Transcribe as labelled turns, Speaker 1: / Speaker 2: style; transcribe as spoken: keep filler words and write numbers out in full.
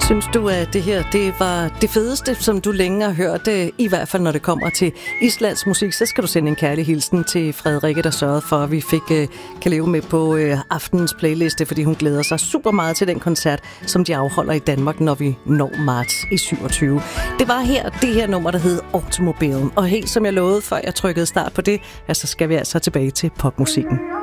Speaker 1: Synes du, at det her det var det fedeste, som du længe har hørt, i hvert fald når det kommer til Islands musik, så skal du sende en kærlig hilsen til Frederikke, der sørgede for, at vi fik kan leve med på aftenens playliste, fordi hun glæder sig super meget til den koncert, som de afholder i Danmark, når vi når marts i syvogtyve. Det var her, det her nummer, der hed Automobilen, og helt som jeg lovede, før jeg trykkede start på det, ja, så skal vi altså tilbage til popmusikken.